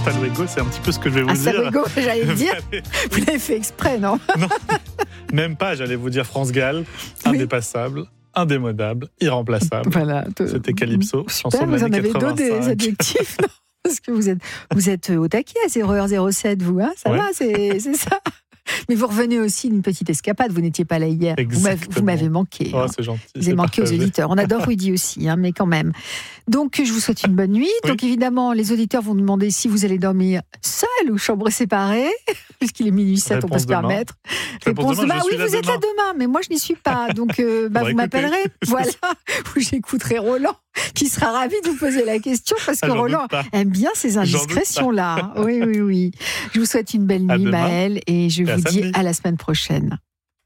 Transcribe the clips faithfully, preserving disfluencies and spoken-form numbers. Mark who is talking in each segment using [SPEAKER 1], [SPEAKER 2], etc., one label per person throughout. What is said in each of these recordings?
[SPEAKER 1] hasta luego, c'est un petit peu ce que je vais vous
[SPEAKER 2] hasta
[SPEAKER 1] dire.
[SPEAKER 2] luego, j'allais le dire. Vous l'avez fait exprès, non?
[SPEAKER 1] Non, même pas, j'allais vous dire France-Gall,
[SPEAKER 2] Oui.
[SPEAKER 1] indépassable, indémodable, irremplaçable.
[SPEAKER 2] Voilà.
[SPEAKER 1] C'était Calypso, chanson
[SPEAKER 2] Super,
[SPEAKER 1] de
[SPEAKER 2] vous en
[SPEAKER 1] l'année
[SPEAKER 2] avez d'autres des
[SPEAKER 1] quatre-vingt-cinq.
[SPEAKER 2] adjectifs, non? Parce que vous êtes, vous êtes au taquet à zéro heure zéro sept, vous, hein? Ça
[SPEAKER 1] Ouais.
[SPEAKER 2] va, c'est, c'est ça. Mais vous revenez aussi d'une petite escapade, vous n'étiez pas là hier. Vous m'avez, vous
[SPEAKER 1] Exactement.
[SPEAKER 2] m'avez manqué.
[SPEAKER 1] Oh,
[SPEAKER 2] hein.
[SPEAKER 1] c'est gentil.
[SPEAKER 2] Vous avez
[SPEAKER 1] c'est
[SPEAKER 2] manqué aux
[SPEAKER 1] partagé.
[SPEAKER 2] auditeurs. On adore Rudy aussi, hein, mais quand même. Donc, je vous souhaite une bonne nuit.
[SPEAKER 1] Oui.
[SPEAKER 2] Donc, évidemment, les auditeurs vont demander si vous allez dormir seul ou chambre séparée, puisqu'il est minuit sept, on peut
[SPEAKER 1] Réponse
[SPEAKER 2] se
[SPEAKER 1] demain.
[SPEAKER 2] permettre.
[SPEAKER 1] Réponse demain, je
[SPEAKER 2] oui,
[SPEAKER 1] suis là
[SPEAKER 2] vous êtes là
[SPEAKER 1] demain.
[SPEAKER 2] demain, mais moi, je n'y suis pas. Donc, euh, bah,
[SPEAKER 1] Faudra
[SPEAKER 2] vous
[SPEAKER 1] écouter.
[SPEAKER 2] m'appellerez. Voilà, où j'écouterai Roland, qui sera ravi de vous poser la question, parce que
[SPEAKER 1] Ah, j'en
[SPEAKER 2] Roland
[SPEAKER 1] doute pas.
[SPEAKER 2] aime bien ces
[SPEAKER 1] doute pas.
[SPEAKER 2] indiscrétions-là. Oui, oui, oui. Je vous souhaite une belle
[SPEAKER 1] À
[SPEAKER 2] nuit,
[SPEAKER 1] demain.
[SPEAKER 2] Maëlle, et je
[SPEAKER 1] Et à
[SPEAKER 2] vous dis
[SPEAKER 1] samedi.
[SPEAKER 2] à la semaine prochaine.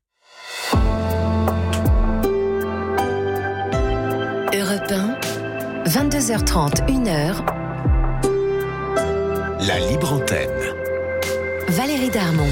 [SPEAKER 3] Europe un, vingt-deux heures trente, une heure,
[SPEAKER 4] La libre antenne.
[SPEAKER 3] Valérie Darmon.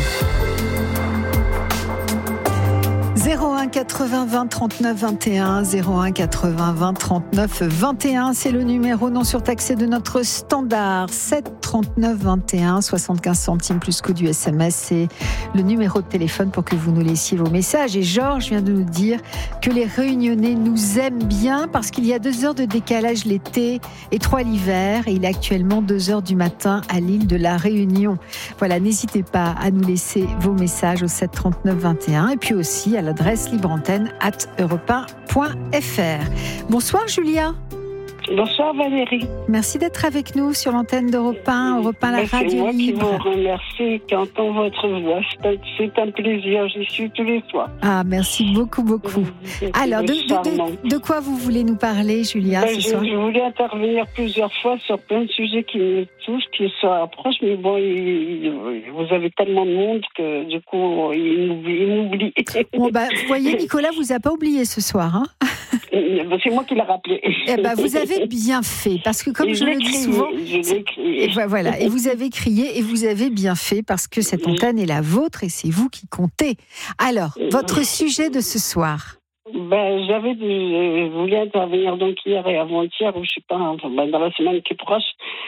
[SPEAKER 2] zéro un quatre-vingts vingt trente-neuf vingt et un, zéro un quatre-vingts vingt trente-neuf vingt et un, c'est le numéro non surtaxé de notre standard. Sept trente-neuf vingt et un, soixante-quinze centimes plus coût du S M S, c'est le numéro de téléphone pour que vous nous laissiez vos messages. Et Georges vient de nous dire que les Réunionnais nous aiment bien parce qu'il y a deux heures de décalage l'été et trois l'hiver, et il est actuellement deux heures du matin à l'île de la Réunion. Voilà, n'hésitez pas à nous laisser vos messages au sept trente-neuf vingt et un, et puis aussi à l'adresse libreantenne arobase europe un point f r. Bonsoir Julia.
[SPEAKER 5] Bonsoir Valérie.
[SPEAKER 2] Merci d'être avec nous sur l'antenne d'Europe un, Europe un, la
[SPEAKER 5] Ben, c'est
[SPEAKER 2] radio
[SPEAKER 5] moi qui
[SPEAKER 2] libre.
[SPEAKER 5] vous remercie qu'entend votre voix. C'est un, c'est un plaisir, j'y suis tous les soirs.
[SPEAKER 2] Ah, merci beaucoup, beaucoup. Alors, de,
[SPEAKER 5] Charmant.
[SPEAKER 2] de, de, de quoi vous voulez nous parler, Julia,
[SPEAKER 5] Ben,
[SPEAKER 2] ce
[SPEAKER 5] je,
[SPEAKER 2] soir?
[SPEAKER 5] je voulais intervenir plusieurs fois sur plein de sujets qui me touchent, qui se rapprochent, mais bon, il- il- vous avez tellement de monde que du coup, il m'oublie. il m'oublie.
[SPEAKER 2] Bon, bah, vous voyez, Nicolas vous a pas oublié ce soir. Hein,
[SPEAKER 5] Ben, c'est moi qui l'ai rappelé.
[SPEAKER 2] eh ben, vous avez bien fait, parce que comme
[SPEAKER 5] Et
[SPEAKER 2] je
[SPEAKER 5] l'ai
[SPEAKER 2] le dis
[SPEAKER 5] crié,
[SPEAKER 2] souvent,
[SPEAKER 5] je l'ai crié.
[SPEAKER 2] et vo- voilà, et vous avez crié et vous avez bien fait, parce que cette antenne est la vôtre et c'est vous qui comptez. Alors, votre sujet de ce soir.
[SPEAKER 5] Ben, j'avais dû- je voulais intervenir donc hier et avant-hier, ou je sais pas, enfin, ben, dans la semaine qui est proche,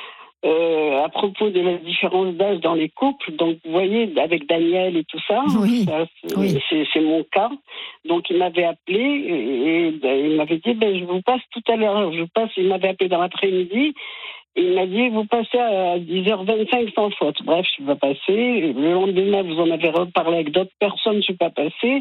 [SPEAKER 5] euh, à propos de la différence d'âge dans les couples. Donc, vous voyez, avec Daniel et tout ça,
[SPEAKER 2] Oui,
[SPEAKER 5] ça, c'est,
[SPEAKER 2] oui.
[SPEAKER 5] c'est, c'est mon cas. Donc, il m'avait appelé et, et, ben, il m'avait dit, ben, je vous passe tout à l'heure. Je vous passe, il m'avait appelé dans l'après-midi. Et il m'a dit, vous passez à dix heures vingt-cinq sans faute. Bref, je suis pas passée. Le lendemain, vous en avez reparlé avec d'autres personnes, je suis pas passée.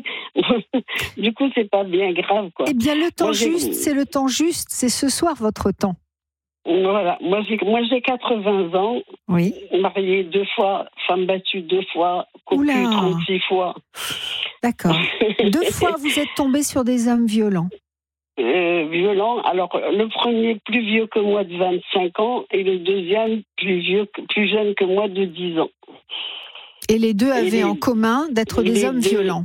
[SPEAKER 5] Du coup, c'est pas bien grave, quoi.
[SPEAKER 2] Eh bien, le temps
[SPEAKER 5] Moi, j'ai-
[SPEAKER 2] juste, c'est le temps juste, c'est ce soir votre temps.
[SPEAKER 5] Voilà. Moi, j'ai, moi, j'ai quatre-vingts ans,
[SPEAKER 2] Oui.
[SPEAKER 5] mariée deux fois, femme battue deux fois, cocu
[SPEAKER 2] Oula.
[SPEAKER 5] trente-six fois.
[SPEAKER 2] D'accord. Deux fois, vous êtes tombé sur des hommes violents.
[SPEAKER 5] Euh, violent. Alors, le premier plus vieux que moi de vingt-cinq ans et le deuxième plus vieux, que- plus jeune que moi de dix ans.
[SPEAKER 2] Et les deux avaient
[SPEAKER 5] les-
[SPEAKER 2] en commun d'être des
[SPEAKER 5] les
[SPEAKER 2] hommes
[SPEAKER 5] deux-
[SPEAKER 2] violents.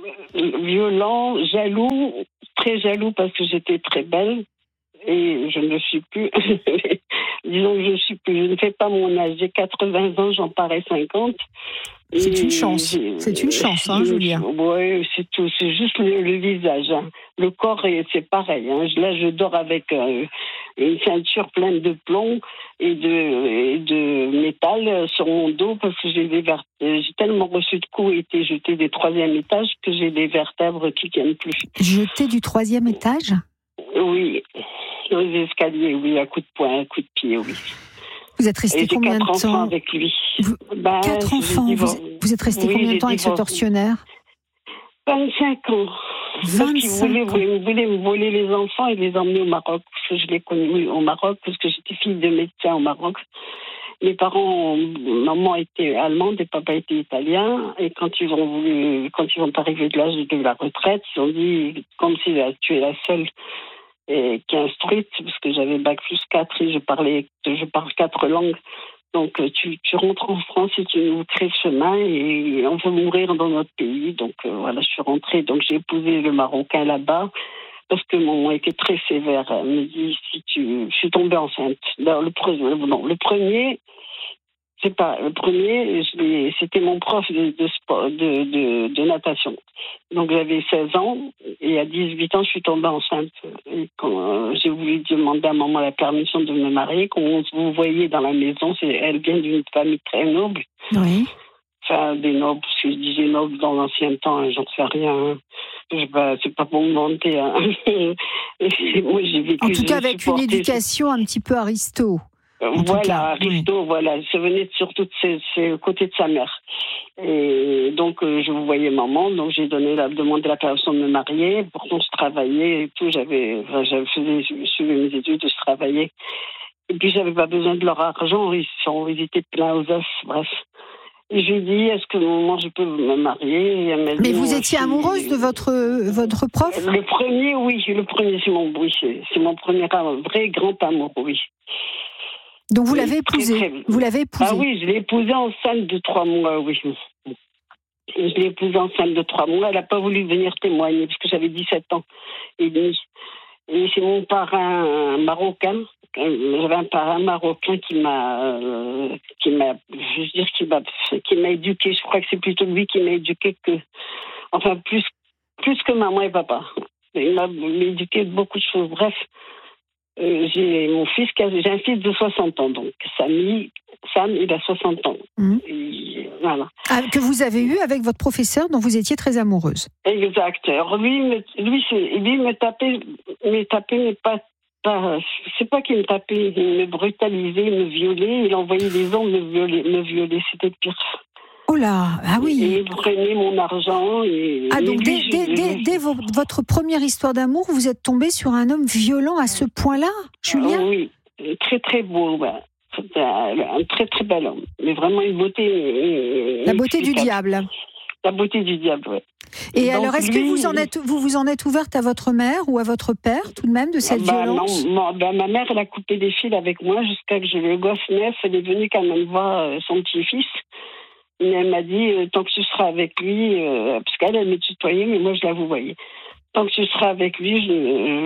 [SPEAKER 5] Violent, jaloux, très jaloux parce que j'étais très belle et je ne le suis plus. Disons que je ne suis plus, je ne fais pas mon âge. J'ai quatre-vingts ans, j'en parais cinquante.
[SPEAKER 2] C'est
[SPEAKER 5] Et
[SPEAKER 2] une chance.
[SPEAKER 5] j'ai-
[SPEAKER 2] C'est une chance, hein, Julia.
[SPEAKER 5] Oui, c'est tout. C'est juste le, le visage. Hein. Le corps, est- c'est pareil. Hein. Là, je dors avec euh, une ceinture pleine de plomb et de, et de métal sur mon dos parce que j'ai des vert- j'ai tellement reçu de coups et été jeté des troisième étages que j'ai des vertèbres qui tiennent plus.
[SPEAKER 2] Jeté du troisième étage?
[SPEAKER 5] Oui, sur les escaliers, oui, à coup de poing, à coup de pied, oui.
[SPEAKER 2] Vous êtes resté
[SPEAKER 5] Et j'ai
[SPEAKER 2] combien
[SPEAKER 5] quatre
[SPEAKER 2] de
[SPEAKER 5] enfants
[SPEAKER 2] temps?
[SPEAKER 5] avec lui.
[SPEAKER 2] Vous-
[SPEAKER 5] Ben,
[SPEAKER 2] Quatre
[SPEAKER 5] j'ai
[SPEAKER 2] enfants. Vous,
[SPEAKER 5] divor-
[SPEAKER 2] vous êtes resté
[SPEAKER 5] Oui,
[SPEAKER 2] combien de
[SPEAKER 5] j'ai
[SPEAKER 2] temps avec ce
[SPEAKER 5] divorcé.
[SPEAKER 2] tortionnaire?
[SPEAKER 5] vingt-cinq ans. Parce qu'il voulait,
[SPEAKER 2] vingt-cinq ans.
[SPEAKER 5] il voulait me voler les enfants et les emmener au Maroc. Parce que je l'ai connu au Maroc, parce que j'étais fille de médecin au Maroc. Mes parents, maman était allemande et papa était italien. Et quand ils ont voulu, quand ils ont arrivé de l'âge de la retraite, ils ont dit, comme si tu es la seule et, qui est instruite, parce que j'avais bac plus quatre et je parlais, je parle quatre langues. Donc, tu, tu rentres en France et tu nous crées le chemin et on veut mourir dans notre pays. Donc, euh, voilà, je suis rentrée. Donc, j'ai épousé le Marocain là-bas parce que maman était très sévère. Elle me dit, si tu... Je suis tombée enceinte. Alors, le, pre... non, le premier, C'est pas le premier, je l'ai, c'était mon prof de, de sport, de, de, de natation. Donc j'avais seize ans et à dix-huit ans, je suis tombée enceinte. Et quand euh, j'ai voulu demander à maman la permission de me marier, quand vous voyez dans la maison, c'est, elle vient d'une famille très noble.
[SPEAKER 2] Oui.
[SPEAKER 5] Enfin, des nobles, si je disais nobles dans l'ancien temps, hein, j'en sais rien. Hein. Je sais pas, c'est pas pour me vanter. Hein. Moi, j'ai vécu,
[SPEAKER 2] en tout cas,
[SPEAKER 5] j'ai
[SPEAKER 2] avec
[SPEAKER 5] supporté...
[SPEAKER 2] une éducation un petit peu aristo.
[SPEAKER 5] En voilà, aristo, oui. Voilà. Ça venait surtout de ses, ses côtés de sa mère. Et donc, euh, je vous voyais maman, donc j'ai donné la, demandé la permission de me marier. Pourtant, je travaillais et tout. J'avais, enfin, j'avais fait, je suivais mes études, je travaillais. Et puis, j'avais pas besoin de leur argent. Ils sont, ils étaient pleins aux os, bref. Et je lui ai dit, est-ce que moi je peux me marier? Et elle m'a dit,
[SPEAKER 2] mais vous étiez suis... amoureuse de votre, votre prof?
[SPEAKER 5] Le premier, oui. Le premier, c'est mon, oui, c'est, c'est mon premier vrai grand amour, oui.
[SPEAKER 2] Donc vous l'avez épousé? Très, très... Vous l'avez épousé?
[SPEAKER 5] Ah oui, je l'ai épousé enceinte de trois mois, oui. Je l'ai épousée enceinte de trois mois. Elle n'a pas voulu venir témoigner parce que j'avais dix-sept ans et demi. Et c'est mon parrain marocain. J'avais un parrain marocain qui m'a, euh, qui m'a, je veux dire, qui m'a, qui m'a éduqué. Je crois que c'est plutôt lui qui m'a éduqué que, enfin, plus, plus que maman et papa. Il m'a, m'a éduqué beaucoup de choses. Bref, euh, j'ai mon fils, j'ai un fils de soixante ans, donc Samy, Sam, il a soixante ans. Mmh. Et, voilà.
[SPEAKER 2] Ah, que vous avez eu avec votre professeur dont vous étiez très amoureuse.
[SPEAKER 5] Exact. Alors, lui, me, lui, c'est, lui me tapait, me tapait, mais pas. Pas, c'est pas qu'il me tapait, il me brutalisait, il me violait, il envoyait des hommes me violer, me violer, c'était pire.
[SPEAKER 2] Oh là, ah oui.
[SPEAKER 5] Et il prenait mon argent. Et,
[SPEAKER 2] ah donc
[SPEAKER 5] et
[SPEAKER 2] dès,
[SPEAKER 5] lui,
[SPEAKER 2] dès,
[SPEAKER 5] je,
[SPEAKER 2] dès,
[SPEAKER 5] je,
[SPEAKER 2] dès votre première histoire d'amour, vous êtes tombée sur un homme violent à ce point-là, Julia?
[SPEAKER 5] euh, Oui, très très beau, ouais. C'était un, un très très bel homme, mais vraiment une beauté.
[SPEAKER 2] La beauté du diable.
[SPEAKER 5] La beauté du diable, oui.
[SPEAKER 2] Et donc, alors, est-ce lui, que vous en êtes, vous vous en êtes ouverte à votre mère ou à votre père, tout de même, de cette
[SPEAKER 5] bah,
[SPEAKER 2] violence?
[SPEAKER 5] Non, non bah, ma mère, elle a coupé des fils avec moi jusqu'à que j'ai le gosse neuf. Elle est venue quand même voir euh, son petit-fils. Et elle m'a dit, euh, tant que tu seras avec lui, euh, parce qu'elle, elle me tutoyait, mais moi, je la vous voyais. Tant que tu seras avec lui, je,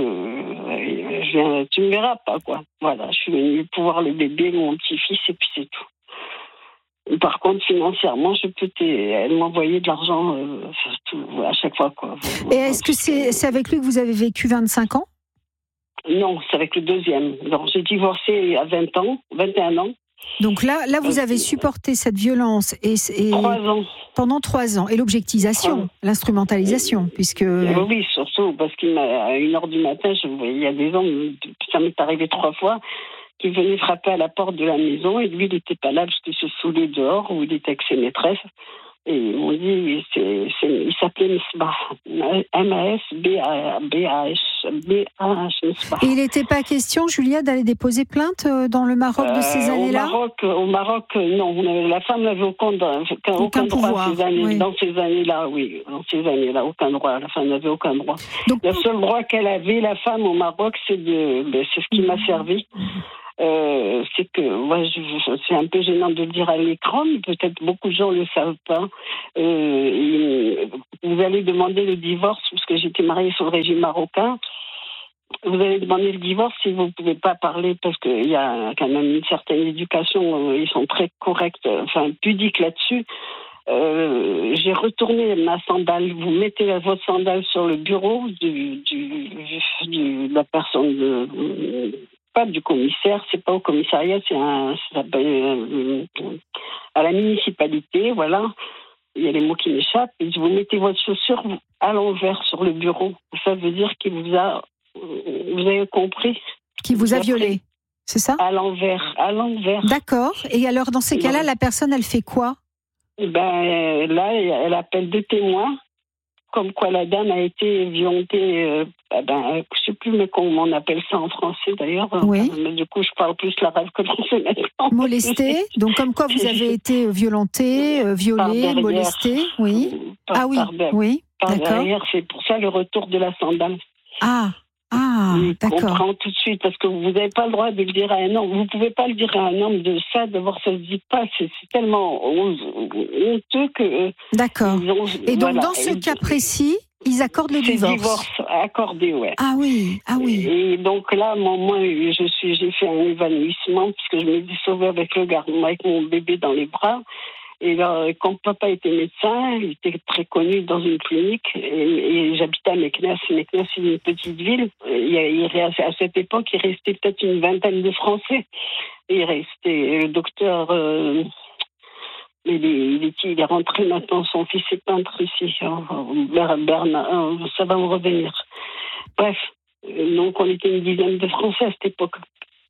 [SPEAKER 5] euh, je viens, tu me verras pas, quoi. Voilà, je suis venue pour voir le bébé, mon petit-fils, et puis c'est tout. Par contre, financièrement, je peux elle m'envoyait de l'argent euh, tout, à chaque fois, quoi.
[SPEAKER 2] Et est-ce que c'est, c'est avec lui que vous avez vécu vingt-cinq ans?
[SPEAKER 5] Non, c'est avec le deuxième. Alors, j'ai divorcé à vingt ans, vingt et un ans.
[SPEAKER 2] Donc là, là vous avez supporté cette violence et, et
[SPEAKER 5] trois ans.
[SPEAKER 2] Pendant trois ans. Et l'objectisation, ah. l'instrumentalisation, euh, puisque...
[SPEAKER 5] Oui, surtout, parce qu'à une heure du matin, je voyais, il y a des hommes, ça m'est arrivé trois fois, qui venait frapper à la porte de la maison, et lui, il n'était pas là parce qu'il se saoulait dehors, où il était avec ses maîtresses. Et ils m'ont dit, c'est, c'est, il s'appelait Misbah, M A S B A H, B A H, Misbah.
[SPEAKER 2] Et il n'était pas question, Julia, d'aller déposer plainte dans le Maroc de ces
[SPEAKER 5] euh,
[SPEAKER 2] années-là?
[SPEAKER 5] Au Maroc, au Maroc, non. La femme n'avait aucun, aucun, aucun droit
[SPEAKER 2] pouvoir,
[SPEAKER 5] ces années,
[SPEAKER 2] oui.
[SPEAKER 5] dans ces années-là, oui. Dans ces années-là, aucun droit. La femme n'avait aucun droit. Donc, le seul droit qu'elle avait, la femme, au Maroc, c'est, de, ben, c'est ce qui m'a servi. Euh, c'est que ouais, je, je, c'est un peu gênant de le dire à l'écran, mais peut-être beaucoup de gens ne le savent pas. Euh, vous allez demander le divorce, parce que j'étais mariée sous le régime marocain. Vous allez demander le divorce si vous ne pouvez pas parler, parce qu'il y a quand même une certaine éducation, ils sont très corrects, enfin pudiques là-dessus. Euh, j'ai retourné ma sandale. Vous mettez votre sandale sur le bureau du, du, du, de la personne de... Pas du commissaire, c'est pas au commissariat, c'est un, ça s'appelle, euh, à la municipalité, voilà. Il y a les mots qui m'échappent. Et vous mettez votre chaussure à l'envers sur le bureau. Ça veut dire qu'il vous a, vous avez compris.
[SPEAKER 2] Qu'il vous a violé, c'est ça?
[SPEAKER 5] À l'envers, à l'envers.
[SPEAKER 2] D'accord. Et alors, dans ces et cas-là, la personne, elle fait quoi?
[SPEAKER 5] Ben là, elle appelle deux témoins. Comme quoi la dame a été violentée, euh, ben, je ne sais plus mais comment on appelle ça en français d'ailleurs.
[SPEAKER 2] Oui.
[SPEAKER 5] Mais du coup, je parle plus l'arabe que le français maintenant.
[SPEAKER 2] Molestée, donc comme quoi vous avez été violentée, euh, violée, molestée, oui.
[SPEAKER 5] Par,
[SPEAKER 2] ah oui,
[SPEAKER 5] par,
[SPEAKER 2] oui,
[SPEAKER 5] par
[SPEAKER 2] d'accord.
[SPEAKER 5] derrière, c'est pour ça le retour de la sandale.
[SPEAKER 2] Ah, ah,
[SPEAKER 5] on
[SPEAKER 2] d'accord.
[SPEAKER 5] On prend tout de suite, parce que vous n'avez pas le droit de le dire à un homme. Vous ne pouvez pas le dire à un homme de ça, d'abord ça ne se dit pas. C'est, c'est tellement honteux que...
[SPEAKER 2] D'accord.
[SPEAKER 5] Ont,
[SPEAKER 2] et donc
[SPEAKER 5] voilà.
[SPEAKER 2] dans ce
[SPEAKER 5] et,
[SPEAKER 2] cas précis, Ils accordent le
[SPEAKER 5] C'est
[SPEAKER 2] divorce.
[SPEAKER 5] divorce accordé, ouais.
[SPEAKER 2] Ah oui, ah oui.
[SPEAKER 5] Et donc là, moi, moi, je suis, j'ai fait un évanouissement puisque je me suis sauvée avec le garçon, avec mon bébé dans les bras. Et là, quand papa était médecin, il était très connu dans une clinique et, et j'habitais à Meknès. Meknès, c'est une petite ville. Il, il, à cette époque, il restait peut-être une vingtaine de Français. Et il restait le docteur. Euh, il, est, il, est, il est rentré maintenant, son fils est peintre ici. Bernard, ça va me revenir. Bref, donc on était une dizaine de Français à cette époque.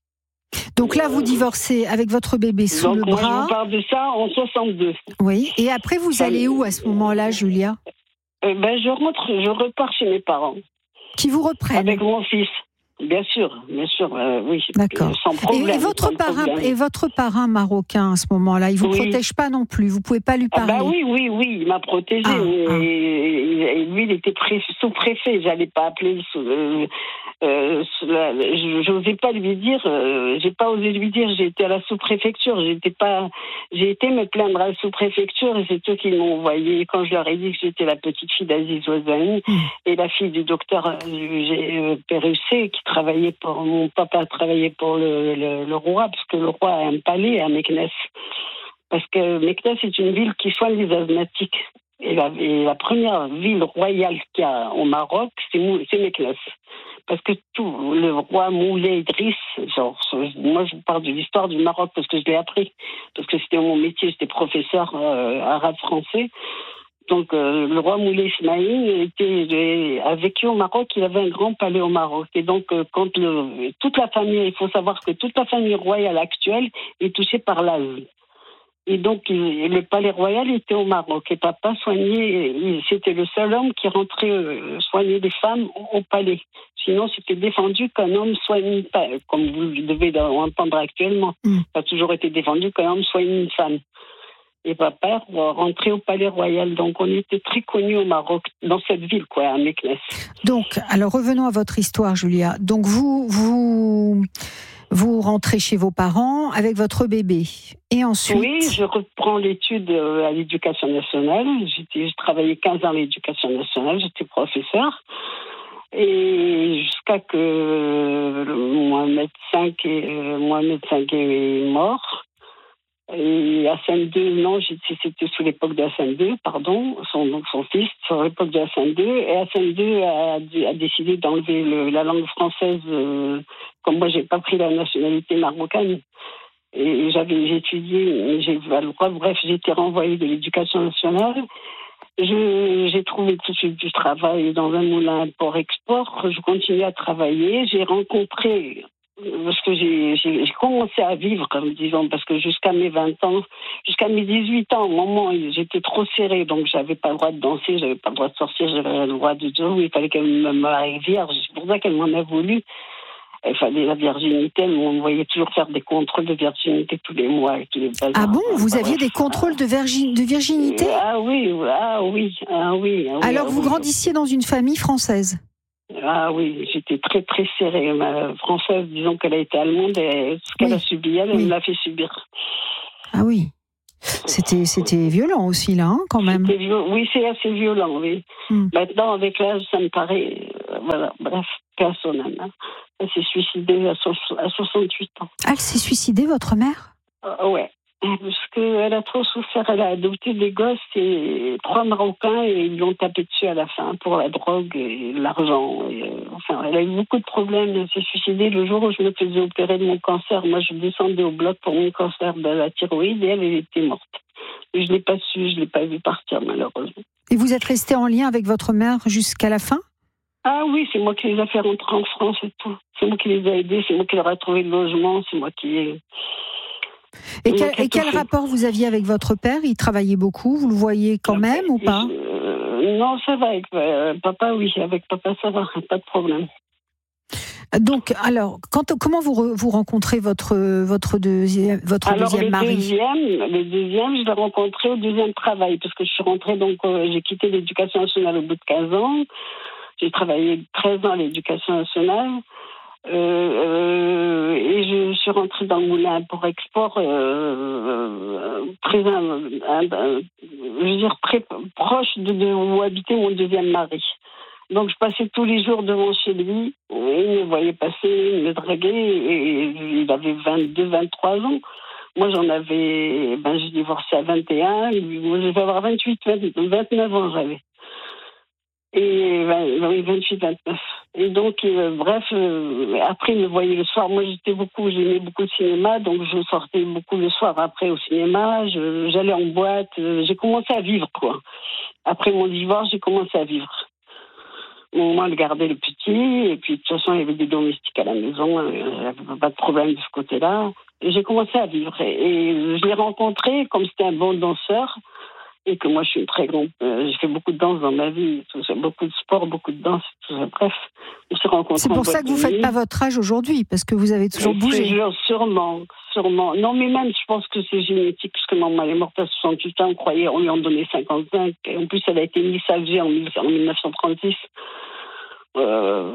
[SPEAKER 2] Donc là, vous divorcez avec votre bébé sous
[SPEAKER 5] Donc
[SPEAKER 2] le
[SPEAKER 5] moi,
[SPEAKER 2] bras.
[SPEAKER 5] je vous parle de ça en soixante-deux.
[SPEAKER 2] Oui. Et après, vous
[SPEAKER 5] Ça,
[SPEAKER 2] allez où à ce moment-là, Julia?
[SPEAKER 5] euh, ben, je rentre, je repars chez mes parents.
[SPEAKER 2] Qui vous reprennent?
[SPEAKER 5] Avec mon fils. Bien sûr, bien sûr, euh, oui.
[SPEAKER 2] D'accord.
[SPEAKER 5] Sans problème.
[SPEAKER 2] Et, et votre
[SPEAKER 5] sans
[SPEAKER 2] parrain,
[SPEAKER 5] problème.
[SPEAKER 2] et votre parrain marocain à ce moment-là, il vous
[SPEAKER 5] Oui.
[SPEAKER 2] protège pas non plus. Vous pouvez pas lui
[SPEAKER 5] Ah
[SPEAKER 2] parler.
[SPEAKER 5] bah oui, oui, oui, il m'a protégé.
[SPEAKER 2] Ah,
[SPEAKER 5] et,
[SPEAKER 2] ah.
[SPEAKER 5] et lui, il était pré- sous-préfet. J'allais pas appeler. Euh, euh, la- j'osais pas lui dire. Euh, j'ai pas osé lui dire. J'ai été à la sous-préfecture. J'étais pas. J'ai été me plaindre à la sous-préfecture et c'est eux qui m'ont envoyé. Quand je leur ai dit que j'étais la petite fille d'Aziz Ouazani
[SPEAKER 2] Mmh.
[SPEAKER 5] et la fille du docteur euh, Perusset qui travaillait pour mon papa travaillait pour le, le, le roi parce que le roi a un palais à Meknès. Parce que Meknès est une ville qui soigne les asthmatiques. Et la, et la première ville royale qu'il y a au Maroc, c'est, Mou, c'est Meknès. Parce que tout, le roi Moulay Idriss, genre, moi je vous parle de l'histoire du Maroc parce que je l'ai appris. Parce que c'était mon métier, j'étais professeur euh, arabe-français. Donc euh, le roi Moulay Ismaïl était, a vécu au Maroc, il avait un grand palais au Maroc. Et donc euh, quand le, toute la famille, il faut savoir que toute la famille royale actuelle est touchée par l'asthme. Et donc, il, le palais royal était au Maroc. Et papa soignait, il, c'était le seul homme qui rentrait euh, soigner des femmes au, au palais. Sinon, c'était défendu qu'un homme soigne, comme vous devez entendre actuellement. Mm. Ça a toujours été défendu qu'un homme soigne une femme. Et papa rentrait au palais royal. Donc, on était très connus au Maroc, dans cette ville, quoi, à Meknès.
[SPEAKER 2] Donc, alors revenons à votre histoire, Julia. Donc, vous, vous, vous rentrez chez vos parents avec votre bébé. Et ensuite...
[SPEAKER 5] Oui, je reprends l'étude à l'éducation nationale. J'étais, je travaillais quinze ans à l'éducation nationale, j'étais professeur. Et jusqu'à que Mohamed cinq est, Mohamed cinq est mort. Et Hassan deux, non, c'était sous l'époque de Hassan deux, pardon, son, donc son fils, sur l'époque de Hassan deux. Et Hassan deux a, a décidé d'enlever le, la langue française, euh, comme moi, j'ai pas pris la nationalité marocaine. Et j'avais j'ai étudié, j'ai pas le droit, bref, j'ai été renvoyée de l'éducation nationale. Je, j'ai trouvé tout de suite du travail dans un moulin import-export. Je continuais à travailler. J'ai rencontré, parce que j'ai, j'ai, j'ai commencé à vivre, disons, parce que jusqu'à mes vingt ans, jusqu'à mes dix-huit ans, au moment où j'étais trop serrée, donc j'avais pas le droit de danser, j'avais pas le droit de sortir, j'avais le droit de dire, il fallait qu'elle me marie vierge. C'est pour ça qu'elle m'en a voulu. Il fallait la virginité, on me voyait toujours faire des contrôles de virginité tous les mois. Et tous les
[SPEAKER 2] ah bon, vous aviez des contrôles de, virgi- de virginité ?
[SPEAKER 5] Ah oui, ah oui, ah oui. Ah oui
[SPEAKER 2] Alors
[SPEAKER 5] ah
[SPEAKER 2] vous
[SPEAKER 5] oui.
[SPEAKER 2] grandissiez dans une famille française ?
[SPEAKER 5] Ah oui, j'étais très très serrée. Ma française, disons qu'elle a été allemande, et ce qu'elle
[SPEAKER 2] oui.
[SPEAKER 5] a subi, elle,
[SPEAKER 2] oui.
[SPEAKER 5] elle me l'a fait subir.
[SPEAKER 2] Ah oui. C'était, c'était violent aussi, là, hein, quand même.
[SPEAKER 5] Viol- oui, c'est assez violent, oui. Mm. Maintenant, avec l'âge, ça me paraît... Euh, voilà, bref, personnel. Hein. Elle s'est suicidée à, so- à soixante-huit ans.
[SPEAKER 2] Ah, elle s'est suicidée, votre mère ?
[SPEAKER 5] euh, Ouais. Parce qu'elle a trop souffert. Elle a adopté des gosses, et trois Marocains, et ils l'ont tapé dessus à la fin pour la drogue et l'argent. Et, euh, enfin, elle a eu beaucoup de problèmes. Elle s'est suicidée le jour où je me faisais opérer de mon cancer. Moi, je descendais au bloc pour mon cancer de la thyroïde, et elle, elle était morte. Et je ne l'ai pas su, je ne l'ai pas vue partir, malheureusement.
[SPEAKER 2] Et vous êtes resté en lien avec votre mère jusqu'à la fin ?
[SPEAKER 5] Ah oui, c'est moi qui les ai fait rentrer en France et tout. C'est moi qui les ai aidés, c'est moi qui leur ai trouvé le logement, c'est moi qui ai...
[SPEAKER 2] Et quel, et quel rapport vous aviez avec votre père ? Il travaillait beaucoup, vous le voyez quand
[SPEAKER 5] euh,
[SPEAKER 2] même ou pas ?
[SPEAKER 5] euh, Non, ça va avec euh, papa, oui, avec papa ça va, pas de problème.
[SPEAKER 2] Donc, alors, quand, comment vous, re, vous rencontrez votre, votre, deuxième, votre
[SPEAKER 5] alors,
[SPEAKER 2] deuxième
[SPEAKER 5] le
[SPEAKER 2] mari ?
[SPEAKER 5] deuxième, le deuxième, je l'ai rencontré au deuxième travail, parce que je suis rentrée, donc euh, j'ai quitté l'éducation nationale au bout de quinze ans. J'ai travaillé treize ans à l'éducation nationale. Euh, euh, et je suis rentrée dans le moulin import-export euh, euh, très, un, un, un, je veux dire, très proche de, de où habitait mon deuxième mari. Donc je passais tous les jours devant chez lui, et il me voyait passer, il me draguait, et il avait vingt-deux, vingt-trois ans. Moi j'en avais, ben j'ai divorcé à vingt et un, moi je vais avoir vingt-huit, vingt-neuf ans j'avais. Et oui, vingt-huit, vingt-neuf. Et donc, euh, bref, euh, après, il me voyait le soir. Moi, j'étais beaucoup, j'aimais beaucoup le cinéma, donc je sortais beaucoup le soir après au cinéma. Je, j'allais en boîte. Euh, j'ai commencé à vivre, quoi. Après mon divorce, j'ai commencé à vivre. Au moins, je gardais le petit. Et puis, de toute façon, il y avait des domestiques à la maison. Il n'y avait pas de problème de ce côté-là. Et j'ai commencé à vivre. Et, et je l'ai rencontré, comme c'était un bon danseur. Et que moi, je suis une très grande... Euh, j'ai fait beaucoup de danse dans ma vie, tout ça, beaucoup de sport, beaucoup de danse, tout ça. Bref, on s'est rencontrés.
[SPEAKER 2] C'est pour ça que vous ne faites pas votre âge aujourd'hui, parce que vous avez toujours bougé.
[SPEAKER 5] Jure, sûrement, sûrement. Non, mais même, je pense que c'est génétique, parce que maman, elle est morte à soixante-huit ans, on croyait, on lui en donnait cinquante-cinq. Et en plus, elle a été mise à G en dix-neuf cent trente-six. Euh...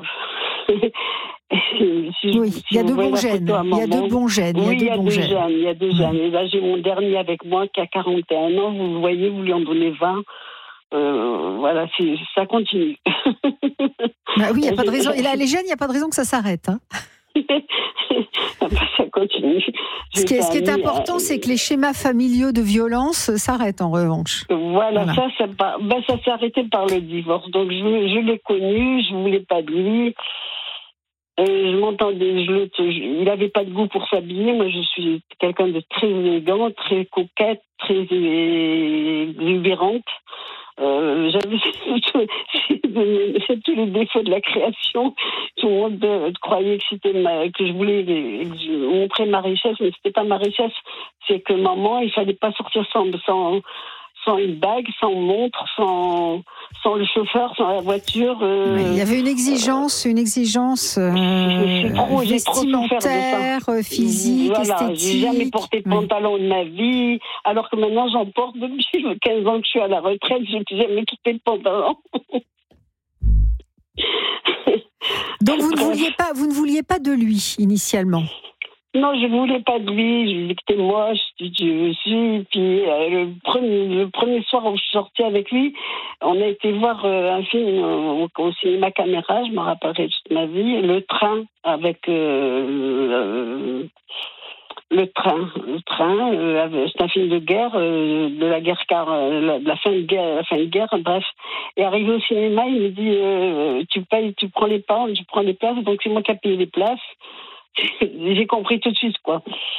[SPEAKER 5] si, si,
[SPEAKER 2] oui,
[SPEAKER 5] si
[SPEAKER 2] il y a de bons gènes. Il y a de bons gènes.
[SPEAKER 5] Oui, il y a
[SPEAKER 2] deux
[SPEAKER 5] gènes. Il y a deux gènes. Et là, j'ai mon dernier avec moi qui a quarante et un ans. Vous le voyez, vous lui en donnez vingt. Euh, voilà, c'est, ça continue.
[SPEAKER 2] Bah oui, il n'y a pas de raison. Et là, les gènes, il n'y a pas de raison que ça s'arrête. Hein.
[SPEAKER 5] Ça continue.
[SPEAKER 2] Ce qui est, ce qui est important, c'est que les schémas familiaux de violence s'arrêtent en revanche.
[SPEAKER 5] Voilà, voilà. ça, ça, ben, ça s'est arrêté par le divorce. Donc, je, je l'ai connu, je ne voulais pas de lui. Et je m'entendais, je le, je, il n'avait pas de goût pour s'habiller. Moi, je suis quelqu'un de très élégant, très coquette, très exubérante. Euh, j'avais c'est tous les défauts de la création. Tout le monde euh, croyait que c'était ma, que je voulais que je montrer ma richesse, mais c'était pas ma richesse. C'est que maman, il fallait pas sortir sans sans sans une bague, sans montre, sans sans le chauffeur, sans la voiture. Euh,
[SPEAKER 2] il y avait une exigence, euh, une exigence euh, trop, vestimentaire, physique,
[SPEAKER 5] voilà,
[SPEAKER 2] esthétique.
[SPEAKER 5] J'ai jamais porté de pantalon de ma vie, alors que maintenant j'en porte depuis quinze ans que je suis à la retraite, je n'ai jamais quitté de pantalon.
[SPEAKER 2] Donc vous ne vouliez pas, vous ne vouliez pas de lui initialement?
[SPEAKER 5] Non, je ne voulais pas de lui, je disais que c'était moche, je suis. Puis euh, le, premier, le premier soir où je suis sortie avec lui, on a été voir euh, un film au, au cinéma caméra, je me rappellerai toute ma vie, Le Train, avec euh, euh, le train. Le train, euh, c'est un film de guerre, euh, de la guerre, car euh, la, la fin de guerre, la fin de guerre, bref. Et arrivé au cinéma, il me dit euh, tu payes, tu prends les parts, tu prends les places, donc c'est moi qui ai payé les places. J'ai compris tout de suite, quoi.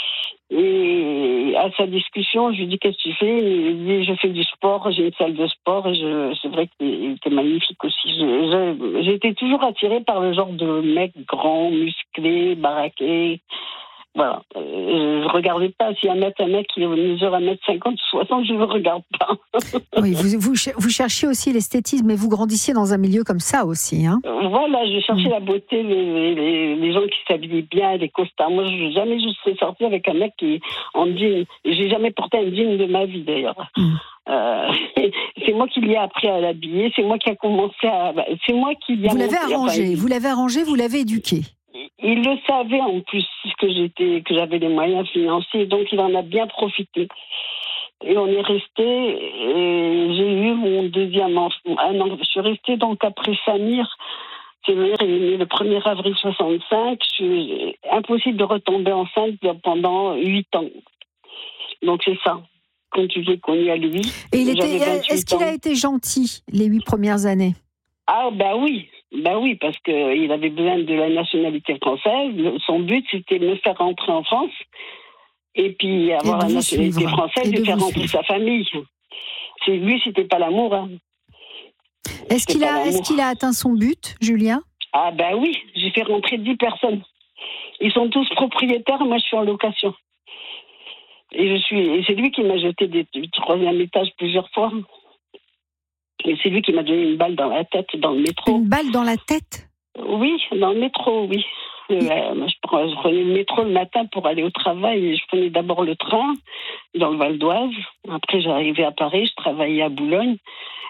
[SPEAKER 5] Et à sa discussion, je lui dis qu'est-ce que tu fais? Il dit je fais du sport, j'ai une salle de sport et je, c'est vrai qu'il était magnifique aussi. Je, je, j'étais toujours attirée par le genre de mec grand, musclé, baraqué. Voilà. Euh, je ne regardais pas si un mètre, un mec qui mesure un mètre cinquante, soixante, je ne regarde pas.
[SPEAKER 2] Oui, vous, vous, vous cherchiez aussi l'esthétisme, mais vous grandissiez dans un milieu comme ça aussi. Hein.
[SPEAKER 5] Voilà, je cherchais mmh. la beauté, les, les, les gens qui s'habillaient bien, les costards. Moi, je, jamais je serais sortie avec un mec qui en jean. J'ai jamais porté un jean de ma vie, d'ailleurs. Mmh. Euh, c'est moi qui l'ai appris à l'habiller, c'est moi qui a commencé à... C'est moi qui l'ai
[SPEAKER 2] Vous l'avez arrangé, enfin, vous l'avez arrangé, vous l'avez éduqué.
[SPEAKER 5] Il le savait en plus que j'étais, que j'avais les moyens financiers, donc il en a bien profité. Et on est resté. Et j'ai eu mon deuxième enfant. Un an. Je suis restée donc après Samir. Samir est né le premier avril soixante-cinq. Je suis impossible de retomber enceinte pendant huit ans. Donc c'est ça. Quand tu l'ai connu à lui.
[SPEAKER 2] Et il était. Est-ce qu'il a été gentil les huit premières années?
[SPEAKER 5] Ah ben oui. Ben oui, parce qu'il avait besoin de la nationalité française. Son but, c'était de me faire rentrer en France et puis avoir la nationalité suivre. française et, et faire rentrer suivre. sa famille. C'est, lui, c'était pas l'amour. Hein.
[SPEAKER 2] Est-ce qu'il, a, est-ce qu'il a atteint son but, Julien?
[SPEAKER 5] Ah ben oui, j'ai fait rentrer dix personnes. Ils sont tous propriétaires, moi je suis en location. Et, je suis, et c'est lui qui m'a jeté des, du troisième étage plusieurs fois. Et c'est lui qui m'a donné une balle dans la tête dans le métro.
[SPEAKER 2] Une balle dans la tête?
[SPEAKER 5] Oui, dans le métro, oui. Euh, je prenais le métro le matin pour aller au travail. Et je prenais d'abord le train dans le Val d'Oise. Après, j'arrivais à Paris, je travaillais à Boulogne.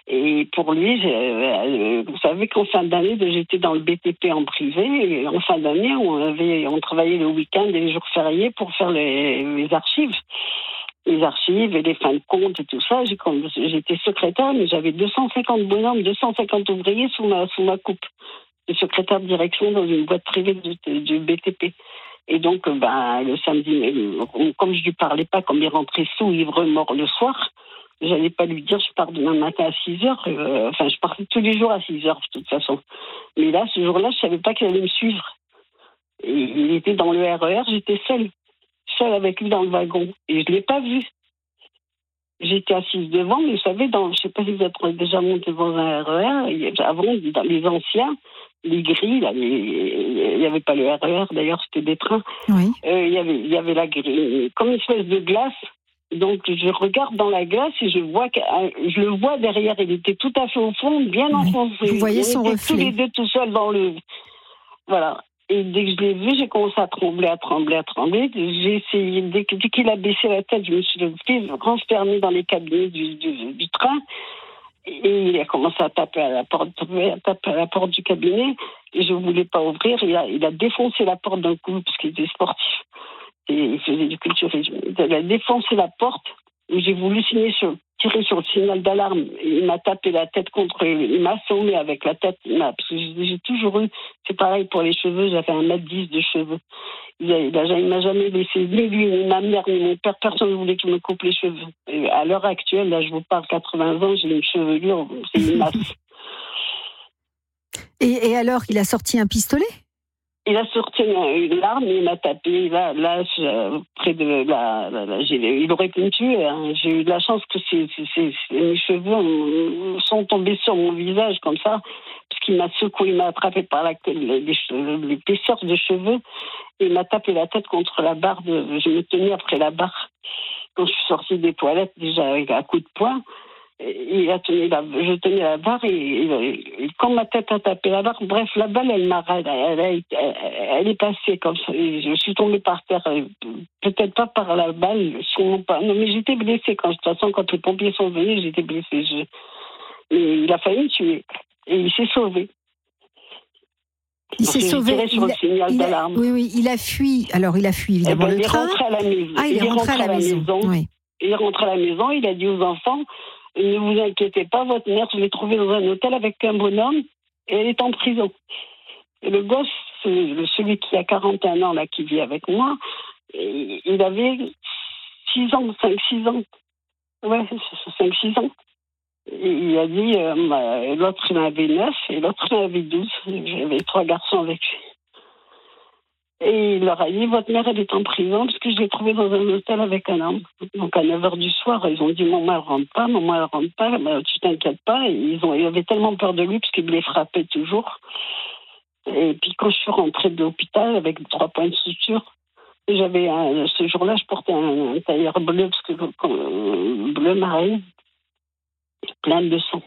[SPEAKER 5] Et pour lui, euh, vous savez qu'en fin d'année, j'étais dans le B T P en privé. Et en fin d'année, on, avait, on travaillait le week-end et les jours fériés pour faire les, les archives. Les archives et les fins de compte et tout ça. J'ai, j'étais secrétaire, mais j'avais deux cent cinquante bonhommes, deux cent cinquante ouvriers sous ma, sous ma coupe. J'étais secrétaire de direction dans une boîte privée du, du B T P. Et donc, ben, le samedi, comme je lui parlais pas, comme il rentrait sous, ivre, mort le soir, j'allais pas lui dire je pars demain matin à six heures. Euh, enfin, je partais tous les jours à six heures, de toute façon. Mais là, ce jour-là, je savais pas qu'il allait me suivre. Et il était dans le R E R, j'étais seule. Seule avec lui dans le wagon. Et je l'ai pas vu. J'étais assise devant, mais vous savez, dans, je sais pas si vous êtes déjà monté dans un R E R, avant, dans les anciens, les grilles, là, les, il n'y avait pas le R E R, d'ailleurs, c'était des trains.
[SPEAKER 2] Oui.
[SPEAKER 5] Euh, il y avait, il y avait la grille, comme une espèce de glace. Donc, je regarde dans la glace et je vois que, je le vois derrière. Il était tout à fait au fond, bien oui. enfoncé.
[SPEAKER 2] Vous voyez son
[SPEAKER 5] On était
[SPEAKER 2] reflet.
[SPEAKER 5] tous les deux tout seuls dans le... Voilà. Et dès que je l'ai vu, j'ai commencé à trembler, à trembler, à trembler. J'ai essayé, dès, que, dès qu'il a baissé la tête, je me suis levée, renfermée dans les cabinets du, du, du train. Et il a commencé à taper à la porte, à taper à la porte du cabinet. Et je ne voulais pas ouvrir. Il a, il a défoncé la porte d'un coup, parce qu'il était sportif. Et il faisait du culturisme. Il a défoncé la porte. Et j'ai voulu signer sur, tirer sur le signal d'alarme. Il m'a tapé la tête contre... Il m'a assommé avec la tête. Parce que j'ai toujours eu... C'est pareil pour les cheveux. J'avais un mètre dix de cheveux. Il ne m'a jamais laissé, ni lui, ni ma mère, ni mon père. Personne ne voulait que je me coupe les cheveux. Et à l'heure actuelle, là, je vous parle, quatre-vingts ans, j'ai une chevelure, c'est une masse.
[SPEAKER 2] Et, et alors, il a sorti un pistolet ?
[SPEAKER 5] Il a sorti une arme et il m'a tapé. Là, là, près de la, la, la j'ai, il aurait pu me tuer. Hein. J'ai eu de la chance que c'est, c'est, c'est, mes cheveux sont tombés sur mon visage comme ça, parce qu'il m'a secoué, il m'a attrapé par la, les, les, l'épaisseur des cheveux et il m'a tapé la tête contre la barre. De, je me tenais après la barre quand je suis sortie des toilettes déjà avec un coup de poing. Il a tenu la, je tenais la barre et, et, et quand ma tête a tapé la barre, bref, la balle, elle m'a, elle, elle, elle, elle est passée comme ça. Et je suis tombée par terre, peut-être pas par la balle, sûrement pas. Non, mais j'étais blessée quand, de toute façon, quand les pompiers sont venus, j'étais blessée. Je, et il a failli me tuer. Et il s'est sauvé.
[SPEAKER 2] Il s'est sauvé.
[SPEAKER 5] Sur il, le signal
[SPEAKER 2] il
[SPEAKER 5] d'alarme.
[SPEAKER 2] A, oui, oui, il a fui. Alors, il a fui évidemment
[SPEAKER 5] ben,
[SPEAKER 2] le train.
[SPEAKER 5] Il est rentré à la maison.
[SPEAKER 2] Ah, il, il est rentré, rentré à la, à la maison. maison. Oui.
[SPEAKER 5] Il est rentré à la maison, il a dit aux enfants, ne vous inquiétez pas, votre mère, je l'ai trouvée dans un hôtel avec un bonhomme et elle est en prison. Et le gosse, celui qui a quarante et un ans, là, qui vit avec moi, il avait six ans, cinq six ans. Ouais, cinq six ans. Et il a dit, euh, l'autre il en avait neuf et l'autre il en avait douze. J'avais trois garçons avec lui. Et il leur a dit, votre mère, elle est en prison parce que je l'ai trouvée dans un hôtel avec un homme. Donc à neuf heures du soir, ils ont dit, maman, elle rentre pas, maman, elle rentre pas, mais tu t'inquiètes pas. Et ils, ont, ils avaient tellement peur de lui parce qu'il les frappait toujours. Et puis quand je suis rentrée de l'hôpital avec trois points de suture, j'avais un, ce jour-là, je portais un, un tailleur bleu, parce que euh, bleu marine, plein de sang.